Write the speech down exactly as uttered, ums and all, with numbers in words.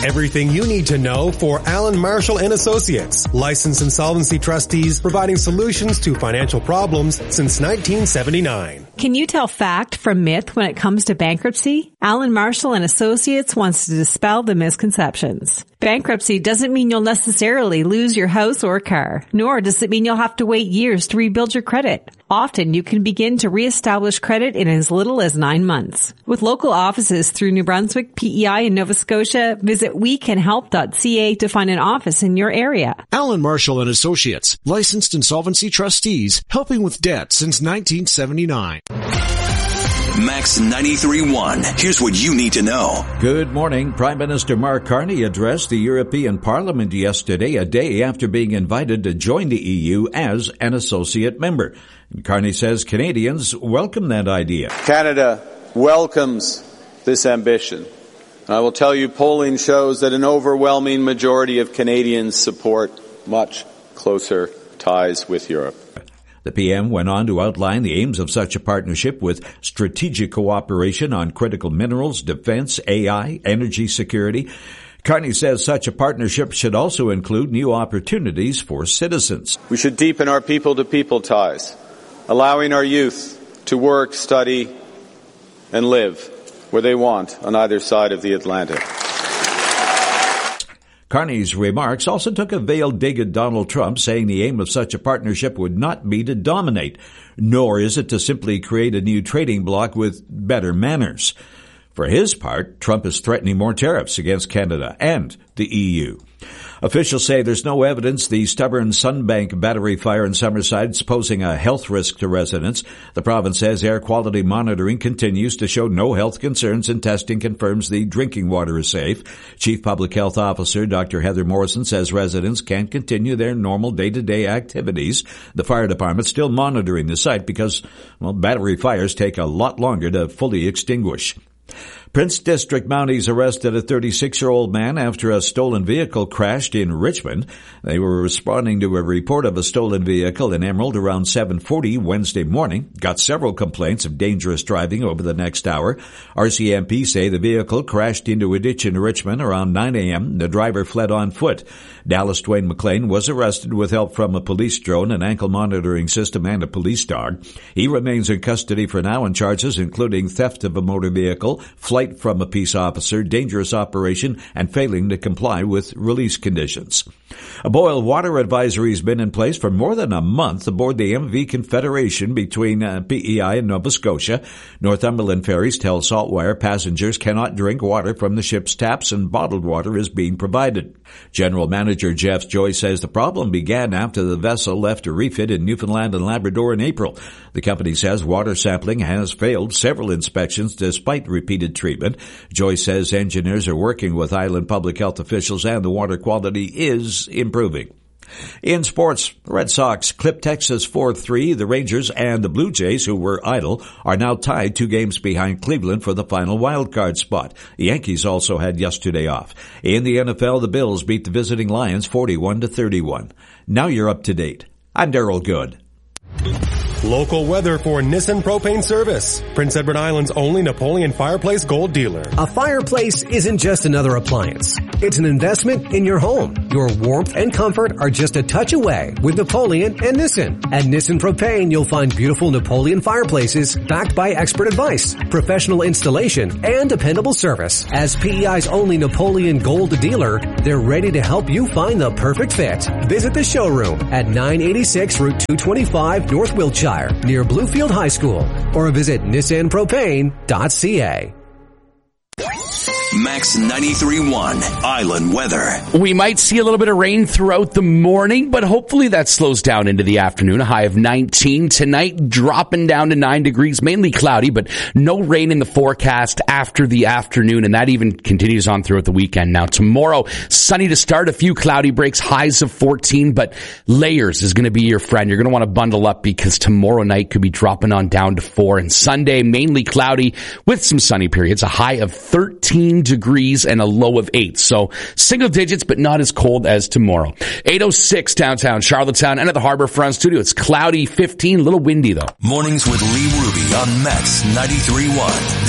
Everything you need to know for Allen Marshall and Associates, licensed insolvency trustees providing solutions to financial problems since nineteen seventy-nine. Can you tell fact from myth when it comes to bankruptcy? Allen Marshall and Associates wants to dispel the misconceptions. Bankruptcy doesn't mean you'll necessarily lose your house or car, nor does it mean you'll have to wait years to rebuild your credit. Often you can begin to reestablish credit in as little as nine months. With local offices through New Brunswick, P E I, and Nova Scotia, visit we can help dot c a to find an office in your area. Allen Marshall and Associates, licensed insolvency trustees, helping with debt since nineteen seventy-nine. Max ninety-three point one. Here's what you need to know. Good morning. Prime Minister Mark Carney addressed the European Parliament yesterday, a day after being invited to join the E U as an associate member. And Carney says Canadians welcome that idea. Canada welcomes this ambition. I will tell you, polling shows that an overwhelming majority of Canadians support much closer ties with Europe. The P M went on to outline the aims of such a partnership with strategic cooperation on critical minerals, defense, A I, energy security. Carney says such a partnership should also include new opportunities for citizens. We should deepen our people-to-people ties, allowing our youth to work, study, and live where they want on either side of the Atlantic. Carney's remarks also took a veiled dig at Donald Trump, saying the aim of such a partnership would not be to dominate, nor is it to simply create a new trading bloc with better manners. For his part, Trump is threatening more tariffs against Canada and the E U. Officials say there's no evidence the stubborn Sunbank battery fire in Summerside is posing a health risk to residents. The province says air quality monitoring continues to show no health concerns, and testing confirms the drinking water is safe. Chief Public Health Officer Doctor Heather Morrison says residents can continue their normal day-to-day activities. The fire department still monitoring the site because, well, battery fires take a lot longer to fully extinguish. Prince District Mounties arrested a thirty-six-year-old man after a stolen vehicle crashed in Richmond. They were responding to a report of a stolen vehicle in Emerald around seven forty Wednesday morning. Got several complaints of dangerous driving over the next hour. R C M P say the vehicle crashed into a ditch in Richmond around nine a.m. The driver fled on foot. Dallas Dwayne McLean was arrested with help from a police drone, an ankle monitoring system, and a police dog. He remains in custody for now on charges including theft of a motor vehicle, flight from a peace officer, dangerous operation, and failing to comply with release conditions. A boil water advisory has been in place for more than a month aboard the M V Confederation between uh, P E I and Nova Scotia. Northumberland ferries tell Saltwire passengers cannot drink water from the ship's taps, and bottled water is being provided. General Manager Jeff Joy says the problem began after the vessel left a refit in Newfoundland and Labrador in April. The company says water sampling has failed several inspections despite repeated treatment. Joy says engineers are working with island public health officials and the water quality is improving. In sports, the Red Sox clipped Texas four three. The Rangers and the Blue Jays, who were idle, are now tied two games behind Cleveland for the final wildcard spot. The Yankees also had yesterday off. In the N F L, the Bills beat the visiting Lions forty-one to thirty-one. Now you're up to date. I'm Daryl Good. Local weather for Nissan Propane Service. Prince Edward Island's only Napoleon Fireplace Gold dealer. A fireplace isn't just another appliance. It's an investment in your home. Your warmth and comfort are just a touch away with Napoleon and Nissan. At Nissan Propane, you'll find beautiful Napoleon fireplaces backed by expert advice, professional installation, and dependable service. As P E I's only Napoleon Gold dealer, they're ready to help you find the perfect fit. Visit the showroom at nine eighty-six Route two twenty-five North Wiltshire, near Bluefield High School, or visit nissan propane dot c a. Max ninety-three point one Island weather. We might see a little bit of rain throughout the morning, but hopefully that slows down into the afternoon. A high of nineteen tonight, dropping down to nine degrees, mainly cloudy, but no rain in the forecast after the afternoon, and that even continues on throughout the weekend. Now tomorrow, sunny to start, a few cloudy breaks, highs of fourteen, but layers is going to be your friend. You're going to want to bundle up because tomorrow night could be dropping on down to four, and Sunday mainly cloudy with some sunny periods, a high of thirteen degrees and a low of eight. So single digits, but not as cold as tomorrow. eight oh six downtown Charlottetown and at the Harbor Front Studio. It's cloudy, fifteen, a little windy though. Mornings with Lee Ruby on Max ninety-three point one.